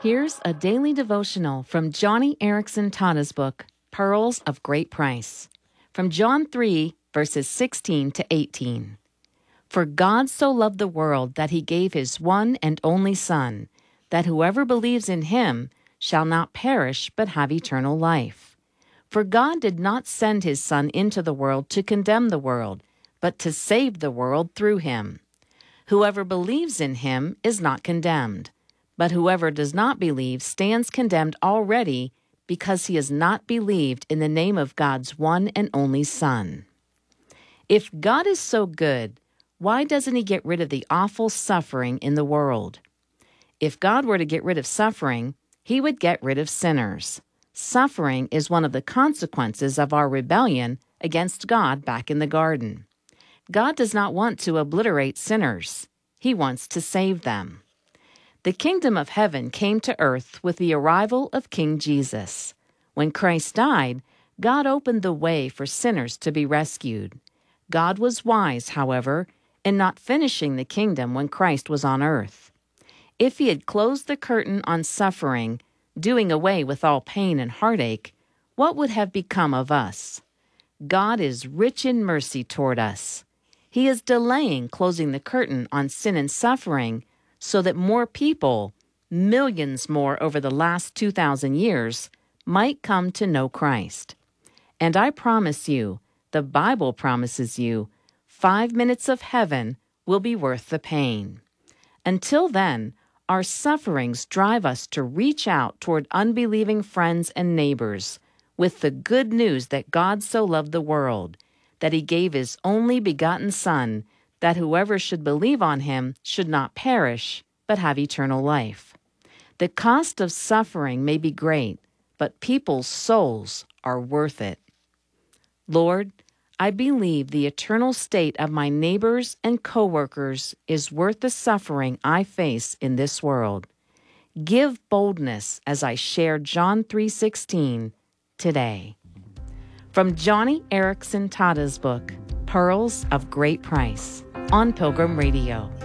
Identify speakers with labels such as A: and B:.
A: Here's a daily devotional from Joni Eareckson Tada's book, Pearls of Great Price, from John 3, verses 16 to 18. For God so loved the world that he gave his one and only Son, that whoever believes in him shall not perish but have eternal life. For God did not send his Son into the world to condemn the world, but to save the world through him. Whoever believes in him is not condemned, but whoever does not believe stands condemned already because he has not believed in the name of God's one and only Son. If God is so good, why doesn't he get rid of the awful suffering in the world? If God were to get rid of suffering, he would get rid of sinners. Suffering is one of the consequences of our rebellion against God back in the garden. God does not want to obliterate sinners. He wants to save them. The kingdom of heaven came to earth with the arrival of King Jesus. When Christ died, God opened the way for sinners to be rescued. God was wise, however, in not finishing the kingdom when Christ was on earth. If he had closed the curtain on suffering, doing away with all pain and heartache, what would have become of us? God is rich in mercy toward us. He is delaying closing the curtain on sin and suffering so that more people, millions more over the last 2,000 years, might come to know Christ. And I promise you, the Bible promises you, 5 minutes of heaven will be worth the pain. Until then, our sufferings drive us to reach out toward unbelieving friends and neighbors with the good news that God so loved the world, that he gave his only begotten Son, that whoever should believe on him should not perish, but have eternal life. The cost of suffering may be great, but people's souls are worth it. Lord, I believe the eternal state of my neighbors and coworkers is worth the suffering I face in this world. Give boldness as I share John 3:16 today. From Joni Eareckson Tada's book, Pearls of Great Price, on Pilgrim Radio.